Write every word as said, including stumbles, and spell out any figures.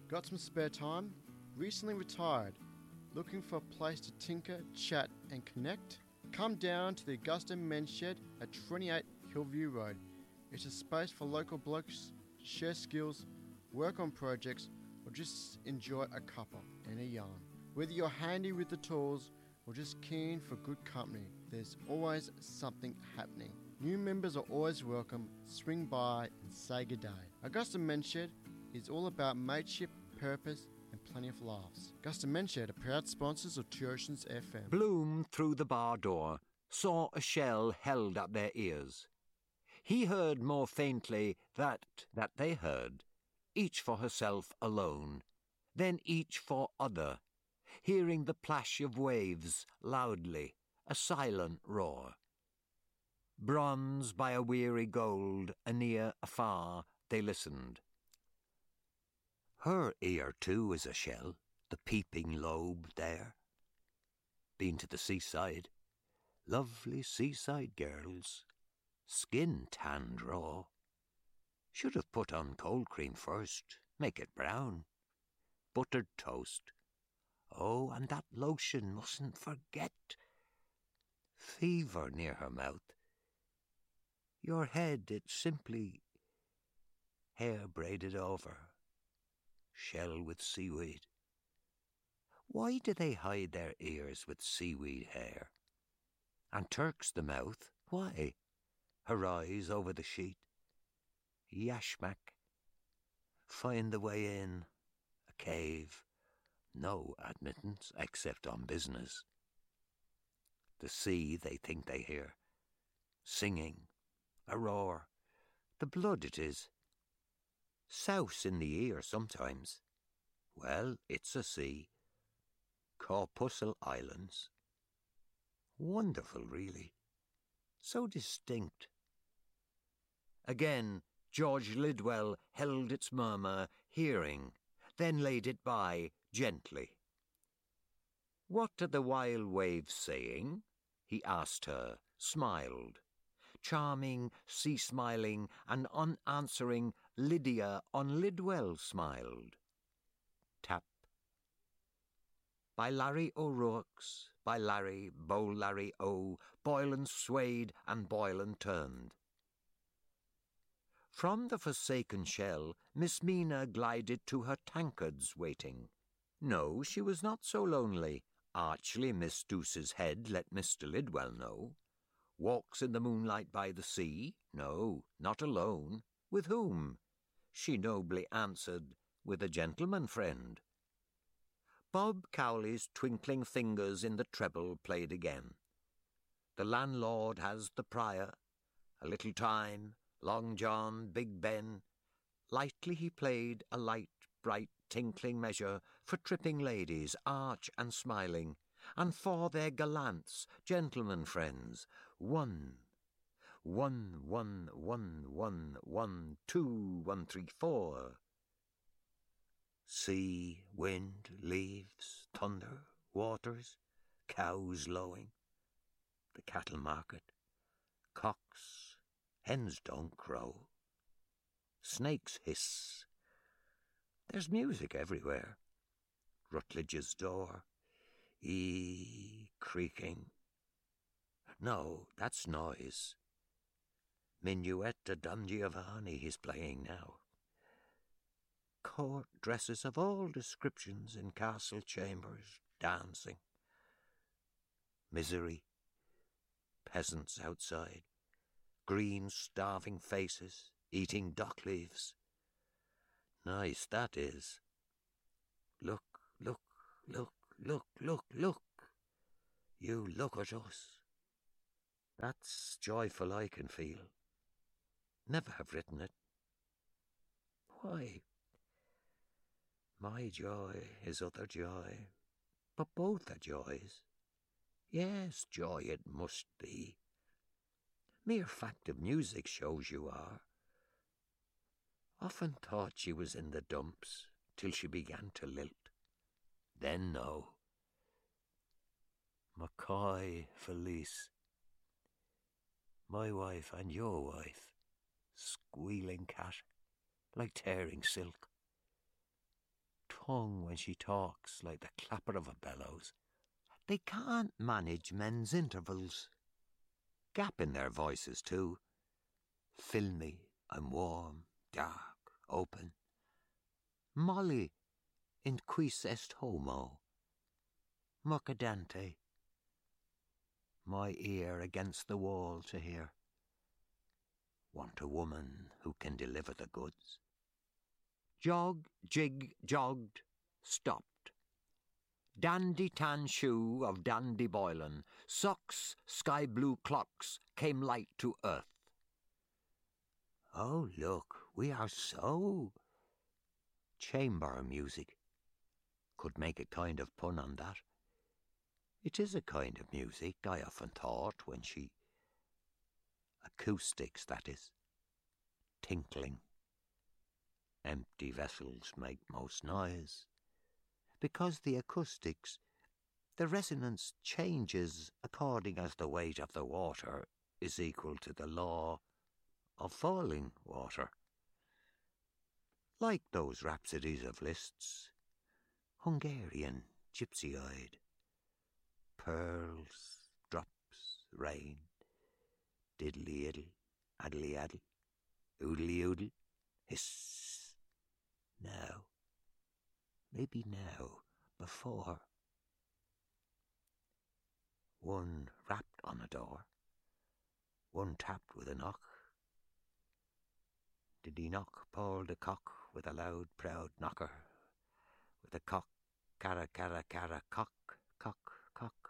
Got some spare time? Recently retired? Looking for a place to tinker, chat and connect? Come down to the Augusta Men's Shed at twenty-eight Hillview Road. It's a space for local blokes to share skills, work on projects, or just enjoy a cuppa and a yarn. Whether you're handy with the tools or just keen for good company, there's always something happening. New members are always welcome. Swing by and say good day. Augusta Men's Shed is all about mateship, purpose and plenty of laughs. Augusta Men's Shed are proud sponsors of Two Oceans F M. Bloom, through the bar door, saw a shell held at their ears. He heard more faintly that that they heard, each for herself alone, then each for other, hearing the plash of waves loudly, a silent roar. Bronze by a weary gold, anear, afar, they listened. Her ear too is a shell, the peeping lobe there. Been to the seaside, lovely seaside girls, skin tanned raw. Should have put on cold cream first, make it brown. Buttered toast. Oh, and that lotion mustn't forget. Fever near her mouth. Your head, it's simply hair braided over, shell with seaweed. Why do they hide their ears with seaweed hair? And Turk's the mouth, why? Her eyes over the sheet. Yashmak. Find the way in. A cave. No admittance except on business. The sea they think they hear. Singing. A roar. The blood it is. Souse in the ear sometimes. Well, it's a sea. Corpuscle Islands. Wonderful, really. So distinct. Again, George Lidwell held its murmur, hearing, then laid it by, gently. What are the wild waves saying? He asked her, smiled. Charming, sea-smiling, and unanswering, Lydia on Lidwell smiled. Tap. By Larry O'Rourke's, by Larry, Bow Larry O, Boylan swayed and Boylan turned. From the forsaken shell, Miss Mina glided to her tankards waiting. No, she was not so lonely. Archly Miss Douce's head let Mister Lidwell know. Walks in the moonlight by the sea? No, not alone. With whom? She nobly answered, with a gentleman friend. Bob Cowley's twinkling fingers in the treble played again. The landlord has the prior, a little time, Long John, Big Ben. Lightly he played a light, bright, tinkling measure for tripping ladies, arch and smiling, and for their gallants, gentlemen friends, one, one, one, one, one, one, two, one, three, four. Sea, wind, leaves, thunder, waters, cows lowing, the cattle market, cocks, hens don't crow, snakes hiss. There's music everywhere. Rutledge's door, ee creaking. No, that's noise. Minuet de Don Giovanni he's playing now. Court dresses of all descriptions in castle chambers, dancing. Misery. Peasants outside. Green, starving faces, eating dock leaves. Nice, that is. Look, look, look, look, look, look. You look at us. That's joyful I can feel. Never have written it. Why? My joy is other joy, but both are joys. Yes, joy it must be. Mere fact of music shows you are. Often thought she was in the dumps, till she began to lilt. Then no. Mackay Felice. My wife and your wife. Squealing cat, like tearing silk. tongue when she talks like the clapper of a bellows. They can't manage men's intervals. Gap in their voices too. Filmy and warm, dark, open. Molly in quis est homo. Mercadante. My ear against the wall to hear. Want a woman who can deliver the goods. Jog, jig, jogged, stopped. Dandy tan shoe of Dandy Boylan, socks, sky blue clocks, came light to earth. Oh, look, we are so... Chamber music. Could make a kind of pun on that. It is a kind of music, I often thought, when she... Acoustics, that is. Tinkling. Empty vessels make most noise. Because the acoustics, the resonance changes according as the weight of the water is equal to the law of falling water. Like those rhapsodies of Liszt's, Hungarian, gypsy-eyed, pearls, drops, rain, diddly-iddle, addly-addle, oodly-oodle, hiss. Now, maybe now, before. One rapped on a door, one tapped with a knock. Did he knock Paul de Kock with a loud, proud knocker, with a cock, cara, cara, cara, cock, cock, cock?